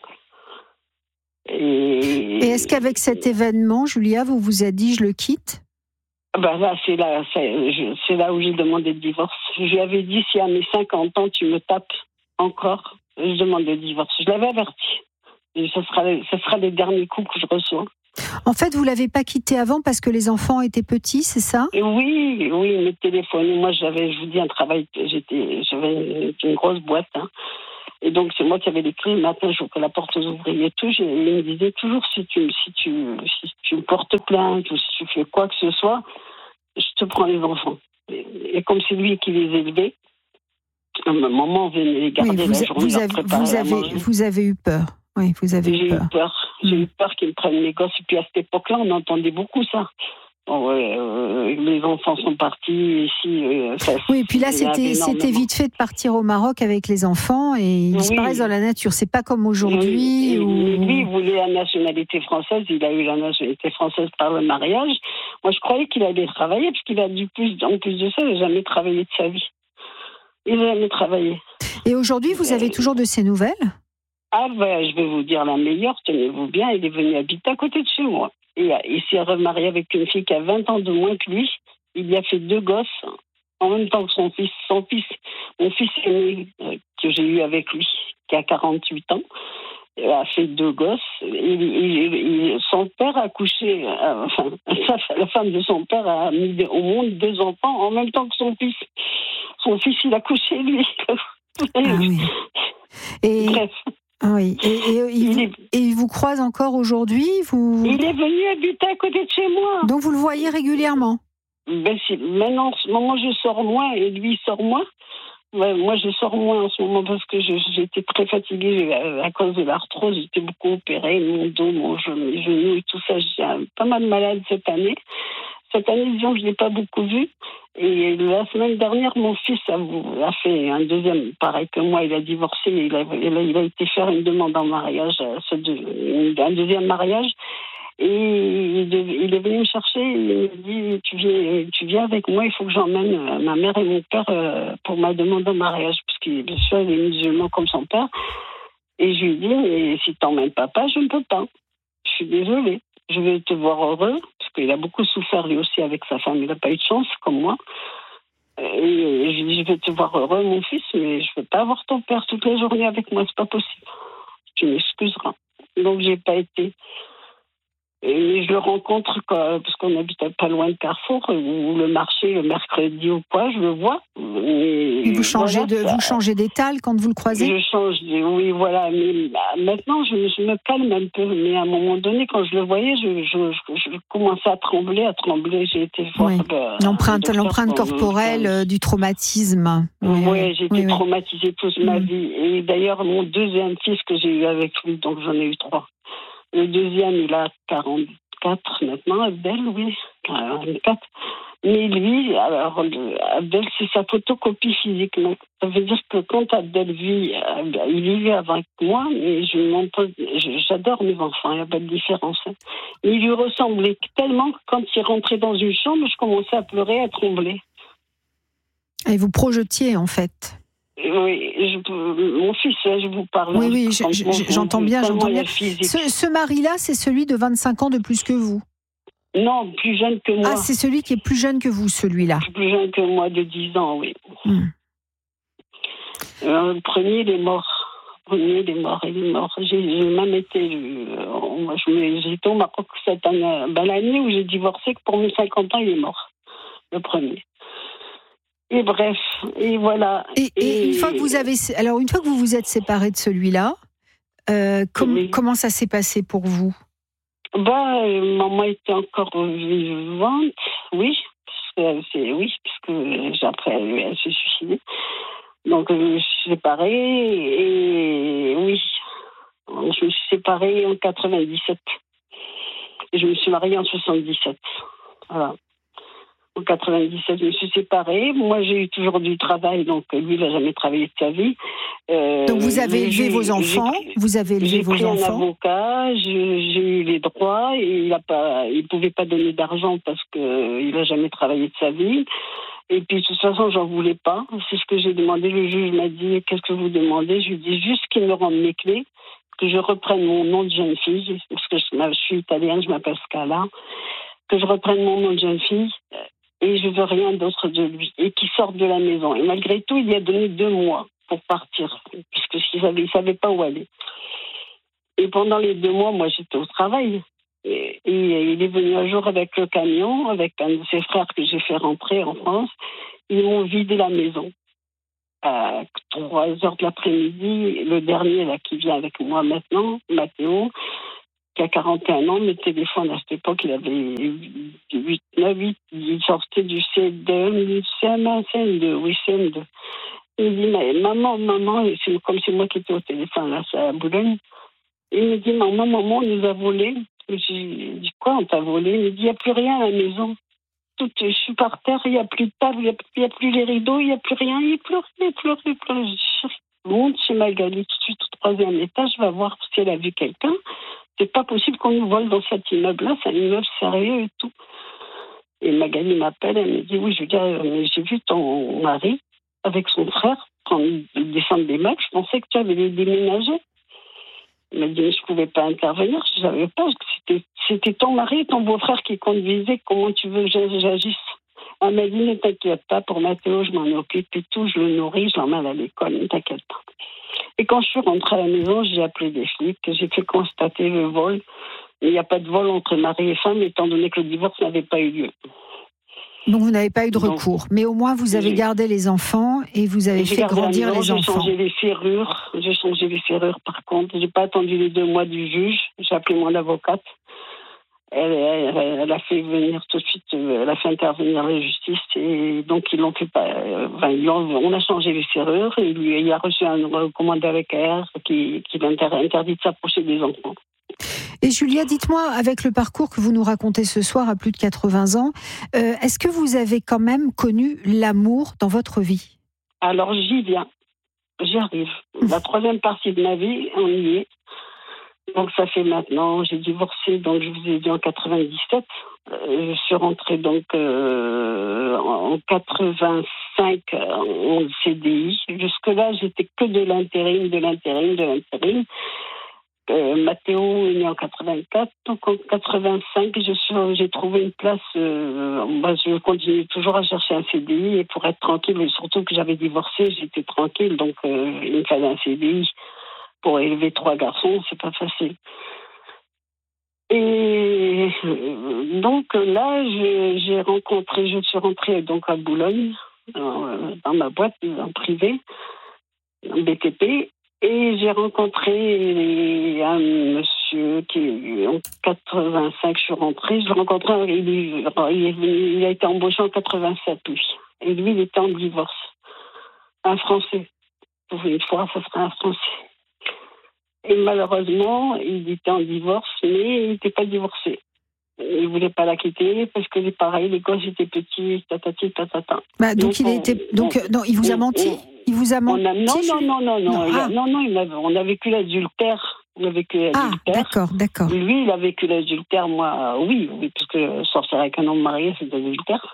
[SPEAKER 5] Et,
[SPEAKER 2] Et est-ce qu'avec cet événement, Julia, vous vous êtes dit, je le quitte ?
[SPEAKER 5] Ben là, c'est là, c'est, je, c'est là où j'ai demandé le divorce. Je lui avais dit, si à mes cinquante ans, tu me tapes encore, je demande le divorce. Je l'avais averti. Et ce sera, ce sera les derniers coups que je reçois.
[SPEAKER 2] En fait, vous ne l'avez pas quitté avant parce que les enfants étaient petits, c'est ça ?
[SPEAKER 5] Et oui, oui, mes téléphones. Moi, j'avais, je vous dis, un travail, j'étais, j'avais une, une grosse boîte, hein. Et donc, c'est moi qui avais les clés. Le matin, j'ouvrais la porte aux ouvriers et tout. Il me disait toujours, si tu, si tu, si tu me portes plainte ou si tu fais quoi que ce soit, je te prends les enfants. Et, et comme c'est lui qui les élevait, à un moment, venait les garder oui,
[SPEAKER 2] vous,
[SPEAKER 5] la journée,
[SPEAKER 2] vous, avez, vous, avez, vous avez eu peur. Oui, vous avez
[SPEAKER 5] J'ai
[SPEAKER 2] eu peur.
[SPEAKER 5] eu peur. J'ai mmh. eu peur qu'ils me prennent les gosses. Et puis à cette époque-là, on entendait beaucoup ça. Bon, euh, les enfants sont partis ici. Euh, ça,
[SPEAKER 2] oui, et puis là, c'était, c'était vite fait de partir au Maroc avec les enfants et ils oui. disparaissent dans la nature. C'est pas comme aujourd'hui.
[SPEAKER 5] Oui,
[SPEAKER 2] où...
[SPEAKER 5] Lui, il voulait la nationalité française. Il a eu la nationalité française par le mariage. Moi, je croyais qu'il allait travailler parce qu'il a dit plus. En plus de ça, il n'a jamais travaillé de sa vie. Il n'a jamais travaillé.
[SPEAKER 2] Et aujourd'hui, vous avez euh... toujours de ces nouvelles ?
[SPEAKER 5] Ah ben, je vais vous dire la meilleure. Tenez-vous bien. Il est venu habiter à côté de chez moi. Et il s'est remarié avec une fille qui a vingt ans de moins que lui. Il y a fait deux gosses en même temps que son fils. Son fils, mon fils aîné, euh, que j'ai eu avec lui, qui a quarante-huit ans. a fait deux gosses. Il, il, il, son père a couché, euh, enfin, la femme de son père a mis au monde deux enfants en même temps que son fils. Son fils, il a couché, lui.
[SPEAKER 2] Ah oui. Et,
[SPEAKER 5] Bref.
[SPEAKER 2] Oui. Et, et, et, il, il vous, est, et il vous croise encore aujourd'hui vous...
[SPEAKER 5] Il est venu habiter à côté de chez moi.
[SPEAKER 2] Donc vous le voyez régulièrement?
[SPEAKER 5] Ben, maintenant, en ce moment, je sors moins et lui, il sort moins. Ouais, moi, je sors moins en ce moment parce que je, j'étais très fatiguée à, à cause de l'arthrose. J'étais beaucoup opérée, mon dos, mon genou, mes genoux et tout ça. J'ai pas mal malade cette année. Cette année, disons, je ne l'ai pas beaucoup vu. Et la semaine dernière, mon fils a, a fait un deuxième, pareil que moi, il a divorcé. Il a, il a, il a été faire une demande en mariage, un deuxième mariage. Et il est venu me chercher, il me dit, tu viens, tu viens avec moi, il faut que j'emmène ma mère et mon père pour ma demande en mariage, parce qu'il bien sûr, il est musulman comme son père. Et je lui dis, mais si t'emmènes papa, je ne peux pas. Je suis désolée, je vais te voir heureux, parce qu'il a beaucoup souffert lui aussi avec sa femme, il n'a pas eu de chance comme moi. Et je lui dis, je vais te voir heureux, mon fils, mais je ne veux pas avoir ton père toute la journée avec moi, c'est pas possible. Tu m'excuseras. Donc j'ai pas été. Et je le rencontre quoi, parce qu'on habite pas loin de Carrefour, ou le marché le mercredi ou quoi, je le vois.
[SPEAKER 2] Et, et vous changez voilà, de, ça, vous changez d'étal quand vous le croisez?
[SPEAKER 5] Je change, de, oui, voilà. Mais bah, maintenant, je, je me calme un peu. Mais à un moment donné, quand je le voyais, je, je, je, je commençais à trembler, à trembler. J'ai été voir
[SPEAKER 2] oui. bah, l'empreinte, l'empreinte corporelle euh, du traumatisme.
[SPEAKER 5] Oui, oui j'ai été
[SPEAKER 2] oui,
[SPEAKER 5] traumatisée toute oui. ma vie. Et d'ailleurs, mon deuxième fils que j'ai eu avec lui, donc j'en ai eu trois. Le deuxième, il a quarante-quatre maintenant, Abdel, oui, quarante-quatre. Mais lui, alors, Abdel, c'est sa photocopie physiquement. Ça veut dire que quand Abdel vit, il vivait avec moi, mais je j'adore mes enfants, il n'y a pas de différence. Il lui ressemblait tellement que quand il rentrait dans une chambre, je commençais à pleurer, à trembler.
[SPEAKER 2] Et vous projetiez, en fait?
[SPEAKER 5] Oui, je, mon fils, je vous parle.
[SPEAKER 2] Oui, oui, je, je, j'entends bien, j'entends bien. Ce, ce mari-là, c'est celui de vingt-cinq ans de plus que vous?
[SPEAKER 5] Non, plus jeune que moi.
[SPEAKER 2] Ah, c'est celui qui est plus jeune que vous, celui-là?
[SPEAKER 5] Plus jeune que moi, de dix ans, oui.
[SPEAKER 2] Hmm.
[SPEAKER 5] Euh, le premier, il est mort. Le premier, il est mort, il est mort. J'ai, j'ai même été... Euh, j'ai été au Maroc cette année, ben, l'année où j'ai divorcé, que pour mes cinquante ans, il est mort. Le premier. Et bref, et voilà.
[SPEAKER 2] Et, et, et une fois que vous avez, alors une fois que vous vous êtes séparés de celui-là, euh, com- oui. comment ça s'est passé pour vous?
[SPEAKER 5] Bah, euh, maman était encore vivante, oui, parce que c'est oui, puisque après elle, elle s'est suicidée. Donc je me suis séparée et oui, je me suis séparée en quatre-vingt-dix-sept. Et je me suis mariée en soixante-dix-sept. Voilà. En quatre-vingt-dix-sept, je me suis séparée. Moi, j'ai eu toujours du travail, donc lui, il n'a jamais travaillé de sa vie.
[SPEAKER 2] Euh, donc vous avez élevé vos enfants,
[SPEAKER 5] pris,
[SPEAKER 2] vous avez élevé vos enfants.
[SPEAKER 5] J'ai pris un avocat, j'ai, j'ai eu les droits, et il ne pouvait pas donner d'argent parce qu'il n'a jamais travaillé de sa vie. Et puis, de toute façon, j'en voulais pas. C'est ce que j'ai demandé. Le juge m'a dit, qu'est-ce que vous demandez? Je lui dis juste qu'il me rende mes clés, que je reprenne mon nom de jeune fille, parce que je, je suis italienne, je m'appelle Scala, que je reprenne mon nom de jeune fille. Et je veux rien d'autre de lui. Et qu'il sorte de la maison. Et malgré tout, il a donné deux mois pour partir. Puisqu'il ne savait, savait pas où aller. Et pendant les deux mois, moi, j'étais au travail. Et, et il est venu un jour avec le camion, avec un de ses frères que j'ai fait rentrer en France. Ils m'ont vidé la maison. À trois heures de l'après-midi, le dernier là qui vient avec moi maintenant, Mathéo, qui a quarante et un ans, me téléphone à cette époque, il avait huit, neuf, huit, il sortait du C deux, C M un, C M deux, oui, C M deux. Il me dit, maman, maman, et c'est comme c'est moi qui étais au téléphone, là, c'est à Boulogne. Il me dit, maman, maman, on nous a volé. J'ai dit, quoi, on t'a volé? Il me dit, il n'y a plus rien à la maison. Tout, je suis par terre, il n'y a plus de table, il n'y a, a plus les rideaux, il n'y a plus rien. Il pleure, il pleure, il pleure. Je monte chez Magali tout de suite au troisième étage, je vais voir si elle a vu quelqu'un. C'est pas possible qu'on nous vole dans cet immeuble-là, c'est un immeuble sérieux et tout. Et Magali m'appelle, elle me dit, oui, je veux dire, mais j'ai vu ton mari avec son frère prendre, descendre des meubles, je pensais que tu avais les déménagé. Elle m'a dit, mais je ne pouvais pas intervenir, je ne savais pas, que c'était, c'était ton mari et ton beau-frère qui conduisaient, comment tu veux que j'agisse? Elle m'a dit, ne t'inquiète pas, pour Mathéo, je m'en occupe et tout, je le nourris, je l'emmène à l'école, ne t'inquiète pas. Et quand je suis rentrée à la maison, j'ai appelé des flics, j'ai fait constater le vol. Il n'y a pas de vol entre mari et femme, étant donné que le divorce n'avait pas eu lieu.
[SPEAKER 2] Donc vous n'avez pas eu de
[SPEAKER 5] Donc,
[SPEAKER 2] recours, mais au moins vous avez
[SPEAKER 5] j'ai,
[SPEAKER 2] gardé les enfants et vous avez
[SPEAKER 5] j'ai
[SPEAKER 2] fait
[SPEAKER 5] gardé la
[SPEAKER 2] grandir
[SPEAKER 5] maison,
[SPEAKER 2] les
[SPEAKER 5] j'ai
[SPEAKER 2] enfants.
[SPEAKER 5] changé les serrures, j'ai changé les serrures par contre. J'ai pas attendu les deux mois du juge, j'ai appelé mon avocate. Elle, elle, elle a fait venir tout de suite, elle a fait intervenir la justice et donc ils l'ont fait pas. Enfin, ils l'ont, on a changé les serrures et lui, il a reçu un recommandé avec R qui, qui l'interdit de s'approcher des enfants.
[SPEAKER 2] Et Julia, dites-moi, avec le parcours que vous nous racontez ce soir à plus de quatre-vingts ans, euh, est-ce que vous avez quand même connu l'amour dans votre vie ?
[SPEAKER 5] Alors j'y viens, j'y arrive. La troisième partie de ma vie, on y est. Donc ça fait maintenant, j'ai divorcé, donc je vous ai dit en quatre-vingt-dix-sept. Euh, je suis rentrée donc euh, en quatre-vingt-cinq en C D I. Jusque-là, j'étais que de l'intérim, de l'intérim, de l'intérim. Euh, Mathéo est né en quatre-vingt-quatre, donc en quatre-vingt-cinq, je suis, j'ai trouvé une place. Euh, bah, je continue toujours à chercher un C D I et pour être tranquille, et surtout que j'avais divorcé, j'étais tranquille, donc euh, il me fallait un C D I. Pour élever trois garçons, c'est pas facile. Et donc là, je, j'ai rencontré, je suis rentrée donc à Boulogne, dans, dans ma boîte en privé, en B T P, et j'ai rencontré un monsieur qui, en quatre-vingt-cinq, je suis rentrée, je l'ai rencontré, il, il, est venu, il a été embauché en quatre-vingt-sept, lui. Et lui, il était en divorce. Un Français. Pour une fois, ça serait un Français. Et malheureusement, il était en divorce, mais il n'était pas divorcé. Il ne voulait pas la quitter parce que, pareil, les gosses étaient petits, tatati, tatata.
[SPEAKER 2] Bah, donc, donc, il,
[SPEAKER 5] on,
[SPEAKER 2] était, donc
[SPEAKER 5] on,
[SPEAKER 2] non, il vous a
[SPEAKER 5] on,
[SPEAKER 2] menti
[SPEAKER 5] on,
[SPEAKER 2] Il vous a menti
[SPEAKER 5] a, Non, non, non, non, non,
[SPEAKER 2] non,
[SPEAKER 5] il a,
[SPEAKER 2] ah.
[SPEAKER 5] non, non il a, on a vécu l'adultère. On a vécu l'adultère.
[SPEAKER 2] Ah, d'accord, d'accord.
[SPEAKER 5] Lui, il a vécu l'adultère, moi, oui, oui, parce que sortir avec un homme marié, c'est de l'adultère.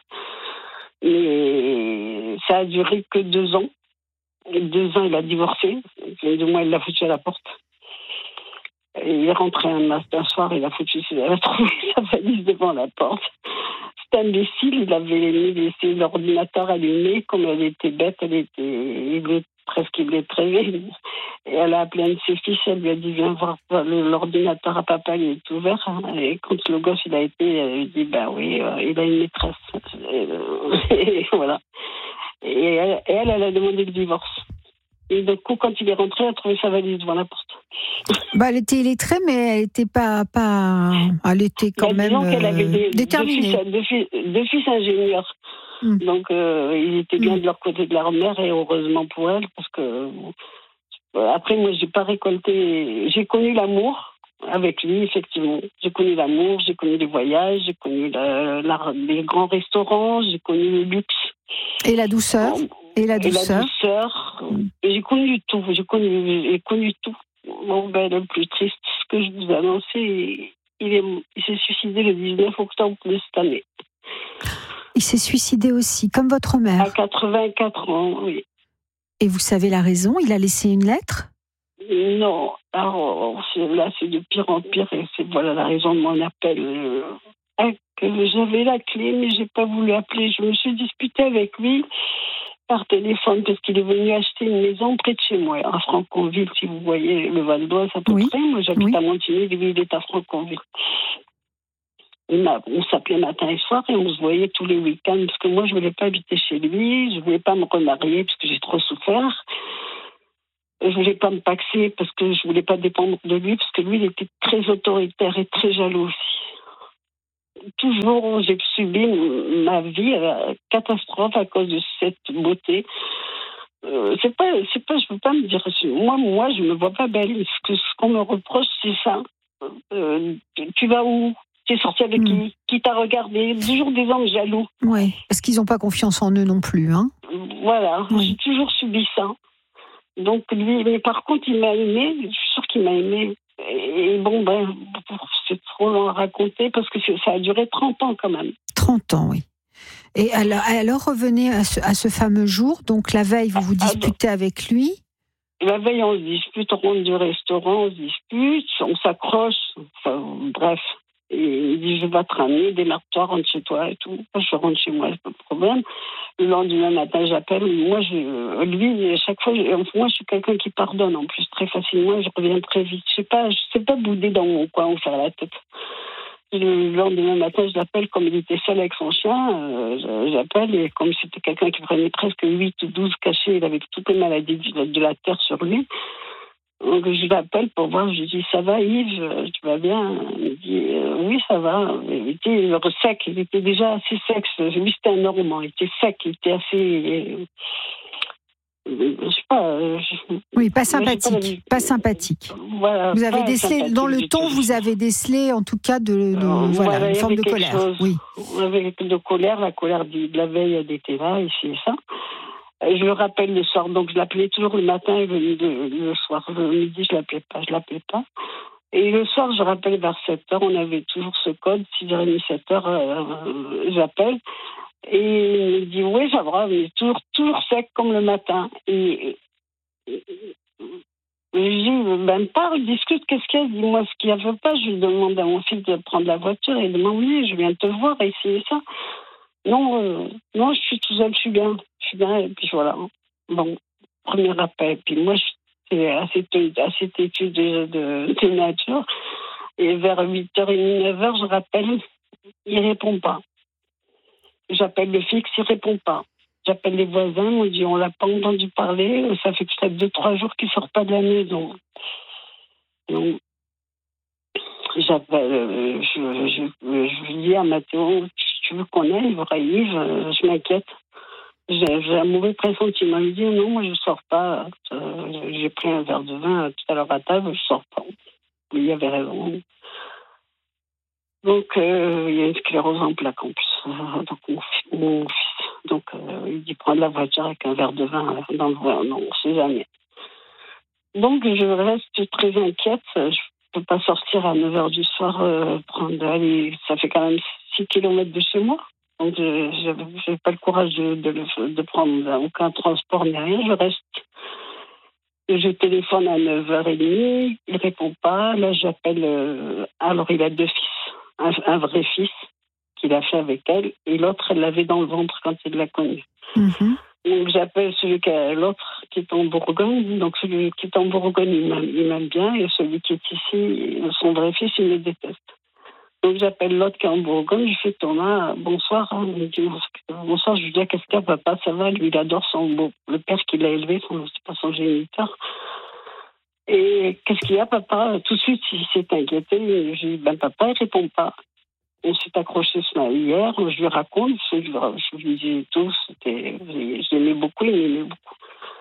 [SPEAKER 5] Mais ça a duré que deux ans. Et deux ans, il a divorcé. Et deux mois, il l'a foutu à la porte. Et il est rentré un, un soir, il a foutu, il a trouvé sa valise devant la porte. C'était imbécile, il avait laissé l'ordinateur allumé, comme elle était bête, elle était, il est presque illettrée. Et elle a appelé un de ses fils, elle lui a dit viens voir l'ordinateur à papa, il est ouvert. Et quand le gosse il a été, il dit ben oui, il a une maîtresse. Et, et voilà. Et elle, elle, elle a demandé le divorce. Et du coup, quand il est rentré, elle a trouvé sa valise devant la porte.
[SPEAKER 2] Bah, elle était illettrée, mais elle était pas, pas, elle était quand
[SPEAKER 5] bah,
[SPEAKER 2] même
[SPEAKER 5] qu'elle avait des,
[SPEAKER 2] déterminée.
[SPEAKER 5] Deux fils, deux fils, deux fils ingénieurs. Mm. Donc, euh, ils étaient bien mm. de leur côté de leur mère, et heureusement pour elle, parce que euh, après, moi, j'ai pas récolté. J'ai connu l'amour avec lui, effectivement. J'ai connu l'amour, j'ai connu les voyages, j'ai connu la, la, les grands restaurants, j'ai connu le luxe.
[SPEAKER 2] Et la douceur.
[SPEAKER 5] Bon,
[SPEAKER 2] Et la douceur.
[SPEAKER 5] Et la douceur. Mm. J'ai connu tout. J'ai connu, j'ai connu tout. Bon, ben, le plus triste, ce que je vous annonce, il, est, il s'est suicidé le dix-neuf octobre de cette année.
[SPEAKER 2] Il s'est suicidé aussi, comme votre mère.
[SPEAKER 5] À quatre-vingt-quatre ans, oui.
[SPEAKER 2] Et vous savez la raison ? Il a laissé une lettre ?
[SPEAKER 5] Non. Alors, c'est, là, c'est de pire en pire. Et c'est voilà la raison de mon appel. Euh, que j'avais la clé, mais j'ai pas voulu appeler. Je me suis disputée avec lui par téléphone parce qu'il est venu acheter une maison près de chez moi, à Franconville, si vous voyez le Val d'Oise à peu oui. près. Moi, j'habite oui. à Montigny, lui, il est à Franconville. On s'appelait matin et soir et on se voyait tous les week-ends parce que moi, je voulais pas habiter chez lui, je voulais pas me remarier parce que j'ai trop souffert. Je voulais pas me paxer parce que je voulais pas dépendre de lui parce que lui, il était très autoritaire et très jaloux aussi. Toujours, j'ai subi ma vie à la catastrophe à cause de cette beauté. Euh, c'est pas, c'est pas, je peux pas me dire. Moi, moi, je me vois pas belle. Ce, que, ce qu'on me reproche, c'est ça. Euh, tu, tu vas où ? Tu es sorti avec mmh. qui ? Qui t'a regardé ? Toujours des hommes jaloux.
[SPEAKER 2] Oui, parce qu'ils n'ont pas confiance en eux non plus, hein.
[SPEAKER 5] Voilà,
[SPEAKER 2] oui.
[SPEAKER 5] J'ai toujours subi ça. Donc lui, mais par contre, il m'a aimé. Je suis sûre qu'il m'a aimé. Et bon, ben, c'est trop long à raconter parce que ça a duré trente ans quand même.
[SPEAKER 2] trente ans, oui. Et alors, alors revenez à ce, à ce fameux jour. Donc la veille, vous vous disputez ah, avec lui.
[SPEAKER 5] La veille, on se dispute, on rentre du restaurant, on se dispute, on s'accroche, enfin, bref. Et il me dit, je vais te ramener, démarre-toi, rentre chez toi et tout. Je rentre chez moi, pas de problème. Le lendemain matin, j'appelle. Moi, je, lui, à chaque fois, je, moi, je suis quelqu'un qui pardonne en plus très facilement. Je reviens très vite. Je sais pas, je sais pas bouder dans mon coin ou faire la tête. Le lendemain matin, je l'appelle, comme il était seul avec son chien, euh, j'appelle, et comme c'était quelqu'un qui prenait presque huit ou douze cachets, il avait toutes les maladies de la terre sur lui. Donc je l'appelle pour voir, je lui dis, ça va Yves, tu vas bien? Il me dit, euh, oui, ça va. Il était sec, il était déjà assez sec. Lui, c'était un Normand, il était sec, il était assez... Euh, je sais pas... Je,
[SPEAKER 2] oui, pas sympathique, pas, pas sympathique. Voilà, vous avez décelé, dans le ton, vous avez décelé en tout cas de, de euh, voilà, voilà, une forme de colère.
[SPEAKER 5] Chose,
[SPEAKER 2] oui.
[SPEAKER 5] Avec de colère, la colère de la veille, elle était là, ici et ça. Je le rappelle le soir, donc je l'appelais toujours le matin et le, le, le soir. Le midi, je l'appelais pas, je l'appelais pas. Et le soir, je rappelle vers sept heures, on avait toujours ce code, six heures trente, sept heures, euh, j'appelle. Et il me dit, oui, ça va, mais toujours, toujours sec comme le matin. Et, et, et je dis, ben parle, discute, qu'est-ce qu'il y a? Dis-moi ce qu'il n'y avait pas. Je lui demande à mon fils de prendre la voiture et de m'emmener, je viens te voir, ici et ça. Non, euh, non, je suis tout seul, je suis bien. Je suis bien, et puis voilà. Bon, premier appel. Puis moi, j'étais à cette, à cette étude de, de, de nature. Et vers huit heures trente, neuf heures, je rappelle, il ne répond pas. J'appelle le fixe, il ne répond pas. J'appelle les voisins, ils m'ont dit, on ne l'a pas entendu parler. Ça fait peut-être deux, trois jours qu'il ne sort pas de la maison. Donc, j'appelle, euh, je, je, je lui dis à Mathéo, tu veux qu'on aille, Yves, je m'inquiète. J'ai, j'ai un mauvais pressentiment. Il me dit non, moi je ne sors pas. Euh, j'ai pris un verre de vin tout à l'heure à table, je ne sors pas. Il avait raison. Donc euh, il y a une sclérose en plaques en plus. Euh, donc mon, mon fils. Donc euh, il dit prendre la voiture avec un verre de vin dans le vin. Non, on ne sait jamais. Donc je reste très inquiète. Je ne peux pas sortir à neuf heures du soir. Euh, prendre, aller, ça fait quand même six kilomètres de chez moi. Donc, je n'ai pas le courage de, de, de prendre aucun transport ni rien. Je reste. Je téléphone à neuf heures trente. Il ne répond pas. Là, j'appelle. Euh, alors, il a deux fils. Un, un vrai fils qu'il a fait avec elle. Et l'autre, elle l'avait dans le ventre quand il l'a connu. Mm-hmm. Donc, j'appelle celui qui a l'autre qui est en Bourgogne. Donc, celui qui est en Bourgogne, il m'aime, il m'aime bien. Et celui qui est ici, son vrai fils, il le déteste. Donc j'appelle l'autre qui est en Bourgogne, je fais Thomas, bonsoir. Il me dit, bonsoir, je lui dis, qu'est-ce qu'il y a, papa, ça va? Lui, il adore son beau, le père qui l'a élevé, son, c'est pas son géniteur. Et qu'est-ce qu'il y a, papa? Tout de suite, il s'est inquiété. Je lui dis, ben papa, il répond pas. On s'est accroché hier, je lui raconte, je lui, je lui dis tout, c'était, je l'aimais beaucoup, il m'aimait beaucoup.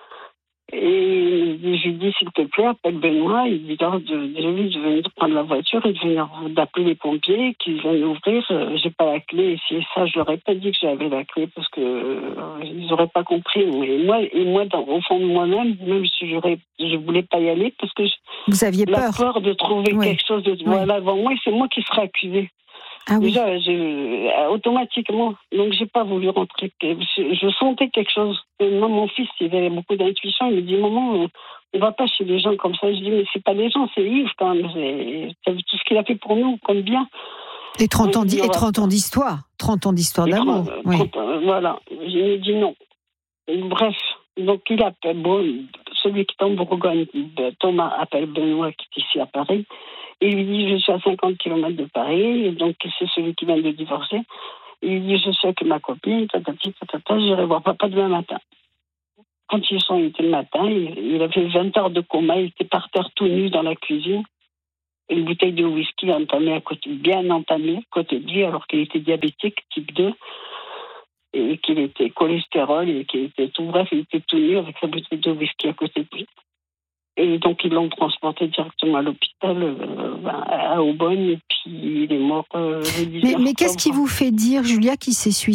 [SPEAKER 5] Et je lui dis, s'il te plaît, appelle Benoît. Il dit, alors, de, de, lui, de venir prendre la voiture et de venir d'appeler les pompiers qui viennent ouvrir. Euh, j'ai pas la clé. Et si ça, je leur ai pas dit que j'avais la clé parce que euh, ils auraient pas compris. Et moi, et moi, dans, au fond de moi-même, même si j'aurais, je voulais pas y aller parce que je,
[SPEAKER 2] vous aviez
[SPEAKER 5] la
[SPEAKER 2] peur,
[SPEAKER 5] peur de trouver oui. quelque chose de oui. voilà devant moi. Et c'est moi qui serais accusée. Ah oui. Déjà, je, automatiquement, donc j'ai pas voulu rentrer. Je, je sentais quelque chose. Et moi, mon fils, il avait beaucoup d'intuition. Il me dit, maman, on, on va pas chez des gens comme ça. Je dis, mais c'est pas des gens, c'est Yves quand même. T'as vu tout ce qu'il a fait pour nous, comme bien.
[SPEAKER 2] Et trente ans, et trente ans d'histoire. trente ans d'histoire d'amour.
[SPEAKER 5] trente,
[SPEAKER 2] oui.
[SPEAKER 5] trente, voilà. Je lui ai dit non. Bref, donc il appelle, bon, celui qui est en Bourgogne, Thomas appelle Benoît qui est ici à Paris. Il lui dit, je suis à cinquante kilomètres de Paris, et donc c'est celui qui vient de divorcer. Il lui dit, je suis avec ma copine, tatati, tatata, j'irai voir papa demain matin. Quand ils sont été le matin, il, il avait vingt heures de coma, il était par terre tout nu dans la cuisine. Une bouteille de whisky entamée à côté, bien entamée à côté de lui, alors qu'il était diabétique, type deux, et qu'il était cholestérol, et qu'il était tout, bref, il était tout nu avec sa bouteille de whisky à côté de lui. Et donc, ils l'ont transporté directement à l'hôpital, euh, à Aubonne, et puis il est mort euh, le dix-neuf
[SPEAKER 2] Mais, mais qu'est-ce qui vous fait dire, Julia, qu'il s'est suicidé?